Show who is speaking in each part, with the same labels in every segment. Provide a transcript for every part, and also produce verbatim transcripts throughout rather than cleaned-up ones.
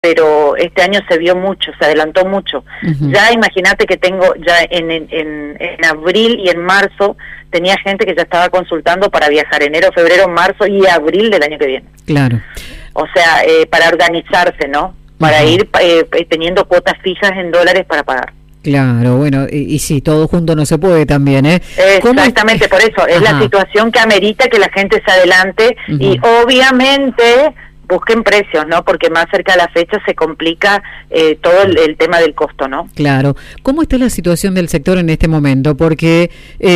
Speaker 1: pero este año se vio mucho, se adelantó mucho. Uh-huh. Ya imagínate que tengo, ya en, en, en abril y en marzo, tenía gente que ya estaba consultando para viajar enero, febrero, marzo y abril del año que viene.
Speaker 2: Claro.
Speaker 1: O sea, eh, para organizarse, ¿no? Para uh-huh. ir eh, teniendo cuotas fijas en dólares para pagar.
Speaker 2: Claro, bueno, y, y sí, todo junto no se puede también, ¿eh?
Speaker 1: Exactamente, por eso, es Ajá. la situación que amerita que la gente se adelante uh-huh. y obviamente busquen precios, ¿no? Porque más cerca de la fecha se complica eh, todo el, el tema del costo, ¿no?
Speaker 2: Claro. ¿Cómo está la situación del sector en este momento? Porque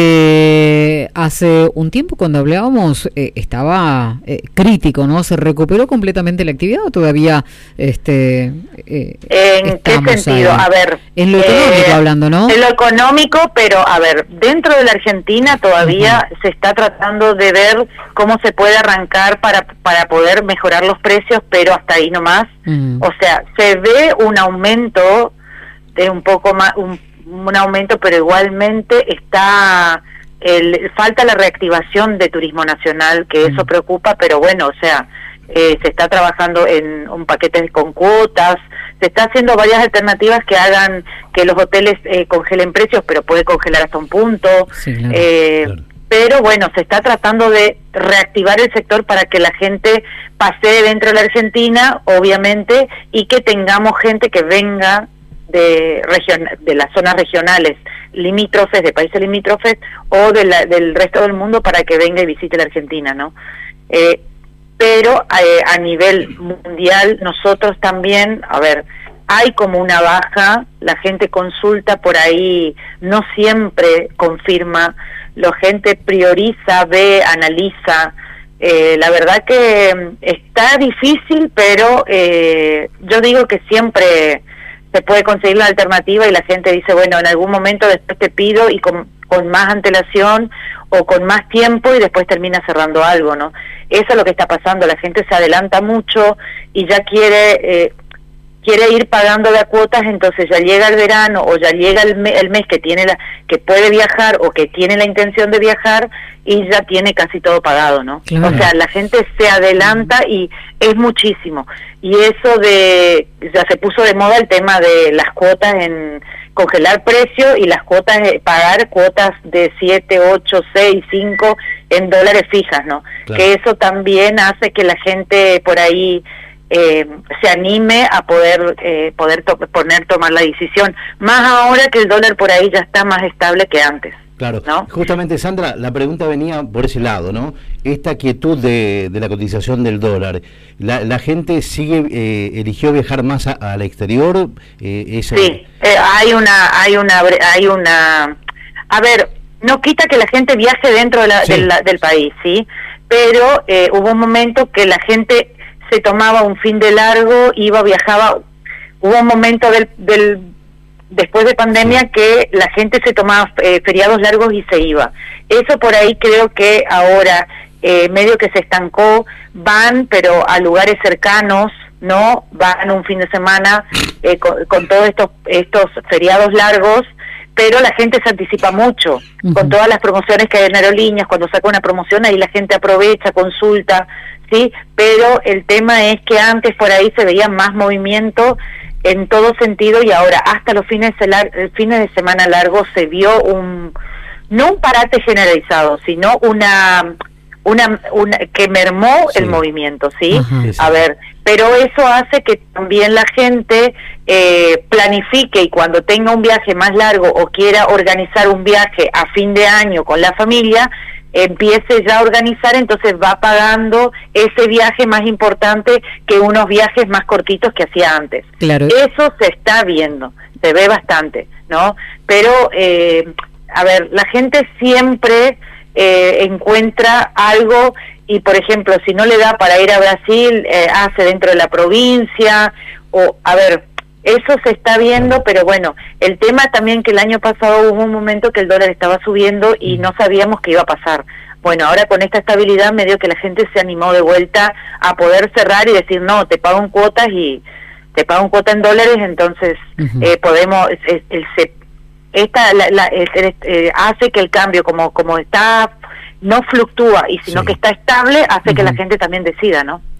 Speaker 2: eh, hace un tiempo cuando hablábamos eh, estaba eh, crítico, ¿no? ¿Se recuperó completamente la actividad o todavía este
Speaker 1: eh, ¿En qué sentido?
Speaker 2: Ahí?
Speaker 1: A ver...
Speaker 2: En lo económico
Speaker 1: eh,
Speaker 2: hablando, ¿no?
Speaker 1: En lo económico, pero a ver, dentro de la Argentina todavía uh-huh. se está tratando de ver cómo se puede arrancar para, para poder mejorar los precios, pero hasta ahí nomás. Uh-huh. O sea, se ve un aumento de un poco más, un, un aumento, pero igualmente está el, falta la reactivación de turismo nacional, que uh-huh. eso preocupa, pero bueno, o sea, eh, se está trabajando en un paquete con cuotas, se está haciendo varias alternativas que hagan que los hoteles eh, congelen precios, pero puede congelar hasta un punto.
Speaker 2: Sí, claro,
Speaker 1: eh,
Speaker 2: claro.
Speaker 1: Pero bueno, se está tratando de reactivar el sector para que la gente pase dentro de la Argentina, obviamente, y que tengamos gente que venga de region, de las zonas regionales limítrofes, de países limítrofes, o de la, del resto del mundo para que venga y visite la Argentina, ¿no? Eh, pero eh, a nivel mundial nosotros también, a ver, hay como una baja, la gente consulta por ahí, no siempre confirma, la gente prioriza, ve, analiza, eh, la verdad que está difícil, pero eh, yo digo que siempre se puede conseguir la alternativa y la gente dice, bueno, en algún momento después te pido y con, con más antelación o con más tiempo y después termina cerrando algo, ¿no? Eso es lo que está pasando, la gente se adelanta mucho y ya quiere eh, quiere ir pagando las cuotas, entonces ya llega el verano o ya llega el, me, el mes que tiene la que puede viajar o que tiene la intención de viajar y ya tiene casi todo pagado, ¿no? Claro. O sea, la gente se adelanta y es muchísimo. Y eso de, ya se puso de moda el tema de las cuotas en congelar precio y las cuotas, de pagar cuotas de siete, ocho, seis, cinco en dólares fijas, ¿no? Claro. Que eso también hace que la gente por ahí eh, se anime a poder eh, poder to poner tomar la decisión, más ahora que el dólar por ahí ya está más estable que antes.
Speaker 3: Claro,
Speaker 1: ¿no?
Speaker 3: Justamente, Sandra, la pregunta venía por ese lado, ¿no? Esta quietud de, de la cotización del dólar, ¿la, la gente sigue, eh, eligió viajar más a, al exterior? Eh, esa...
Speaker 1: Sí, eh, hay una, hay una, hay una, a ver, no quita que la gente viaje dentro de la, sí. de la, del país, ¿sí? Pero eh, hubo un momento que la gente se tomaba un fin de largo, iba, viajaba, hubo un momento del... del después de pandemia sí. que la gente se tomaba eh, feriados largos y se iba. Eso por ahí creo que ahora eh, medio que se estancó, van pero a lugares cercanos, ¿no? Van un fin de semana eh, con, con todos estos estos feriados largos, pero la gente se anticipa mucho, uh-huh. con todas las promociones que hay en aerolíneas, cuando saca una promoción ahí la gente aprovecha, consulta, ¿sí? Pero el tema es que antes por ahí se veía más movimiento en todo sentido y ahora hasta los fines de, fines de semana largos se vio un, no un parate generalizado, sino una, una, una que mermó sí. el movimiento, ¿sí? Ajá, sí, sí. A ver, pero eso hace que también la gente eh, planifique y cuando tenga un viaje más largo o quiera organizar un viaje a fin de año con la familia, empiece ya a organizar, entonces va pagando ese viaje más importante que unos viajes más cortitos que hacía antes.
Speaker 2: Claro.
Speaker 1: Eso se está viendo, se ve bastante, ¿no? Pero, eh, a ver, la gente siempre eh, encuentra algo y, por ejemplo, si no le da para ir a Brasil, eh, hace dentro de la provincia, o, a ver... Eso se está viendo, pero bueno, el tema también que el año pasado hubo un momento que el dólar estaba subiendo y no sabíamos qué iba a pasar. Bueno, ahora con esta estabilidad medio que la gente se animó de vuelta a poder cerrar y decir, no, te pago en cuotas y te pago en cuota en dólares, entonces uh-huh. eh, podemos, el, el, el, esta la, la, el, el, eh, hace que el cambio como como está, no fluctúa, y sino sí. que está estable, hace uh-huh. que la gente también decida, ¿no?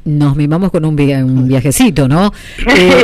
Speaker 2: Nos mimamos con un, via un viajecito, ¿no? Eh,